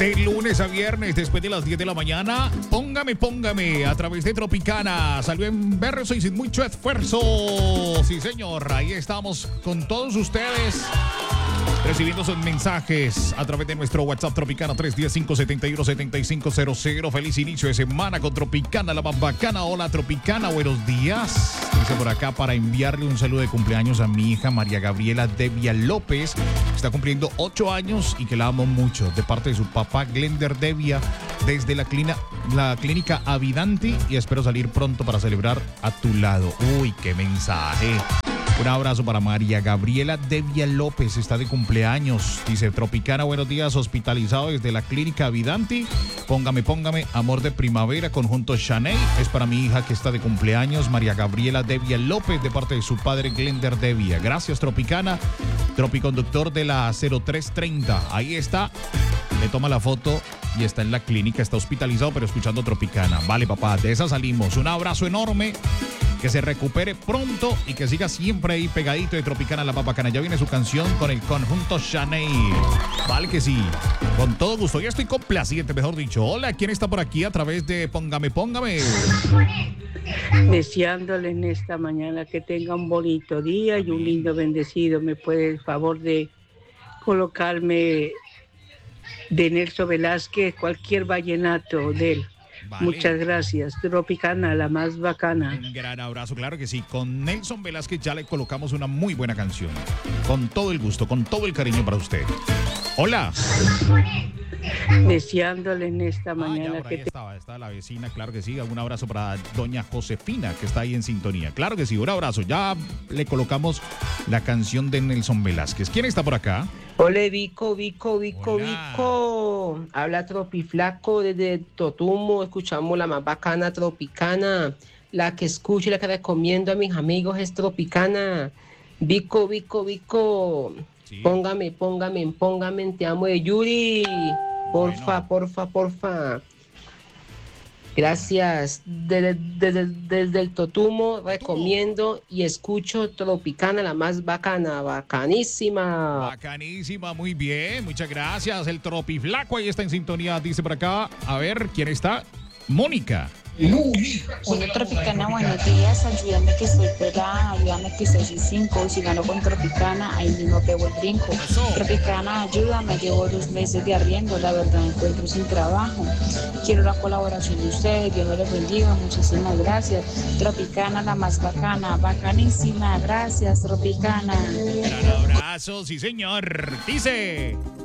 De lunes a viernes, después de las 10 de la mañana, póngame a través de Tropicana. Salió en verso y sin mucho esfuerzo. Sí, señor, ahí estamos con todos ustedes, recibiendo sus mensajes a través de nuestro WhatsApp Tropicana 310-571-7500. Feliz inicio de semana con Tropicana, la más bacana. Hola, Tropicana, buenos días. Dice por acá para enviarle un saludo de cumpleaños a mi hija María Gabriela Devia López. Está cumpliendo 8 años y que la amo mucho. De parte de su papá Glender Devia, desde la clínica Avidanti. Y espero salir pronto para celebrar a tu lado. Uy, qué mensaje. Un abrazo para María Gabriela Devia López, está de cumpleaños. Dice Tropicana, buenos días, hospitalizado desde la clínica Avidanti. Póngame, amor de primavera, conjunto Chanel. Es para mi hija que está de cumpleaños, María Gabriela Devia López, de parte de su padre Glender Devia. Gracias, Tropicana. Tropiconductor de la 0330. Ahí está. Le toma la foto y está en la clínica, está hospitalizado, pero escuchando Tropicana. Vale, papá, de esa salimos. Un abrazo enorme. Que se recupere pronto y que siga siempre ahí pegadito de Tropicana, la más bacana. Ya viene su canción con el conjunto Chanel. Vale que sí. Con todo gusto. Ya estoy complaciente, mejor dicho. Hola, ¿quién está por aquí a través de Póngame? Deseándole en esta mañana que tenga un bonito día y un lindo bendecido. ¿Me puede el favor de colocarme de Nelson Velázquez, cualquier vallenato de él? Vale. Muchas gracias. Tropicana, la más bacana. Un gran abrazo, claro que sí. Con Nelson Velázquez ya le colocamos una muy buena canción. Con todo el gusto, con todo el cariño para usted. Hola. Deseándole en esta mañana ya, que está la vecina, claro que sí. Un abrazo para doña Josefina, que está ahí en sintonía. Claro que sí, un abrazo. Ya le colocamos la canción de Nelson Velázquez. ¿Quién está por acá? Hola, Vico. Habla Tropiflaco desde Totumo. Escuchamos la más bacana Tropicana. La que escucho y la que recomiendo a mis amigos es Tropicana. Vico. Sí. Póngame, te amo de Yuri. Porfa. Gracias. Desde el Totumo recomiendo y escucho Tropicana, la más bacana, bacanísima. Bacanísima, muy bien, muchas gracias. El Tropiflaco ahí está en sintonía, dice por acá. A ver, ¿quién está? Mónica. Hola, Tropicana, buenos días. Ayúdame que estoy pegada, ayúdame que estoy sin 5. Si gano con Tropicana, ahí mismo pego el brinco. Tropicana, ayúdame, llevo 2 meses de arriendo, la verdad me encuentro sin trabajo. Quiero la colaboración de ustedes, Dios me los bendiga, muchísimas gracias. Tropicana, la más bacana, bacanísima, gracias, Tropicana. Un gran abrazo, sí señor. Dice...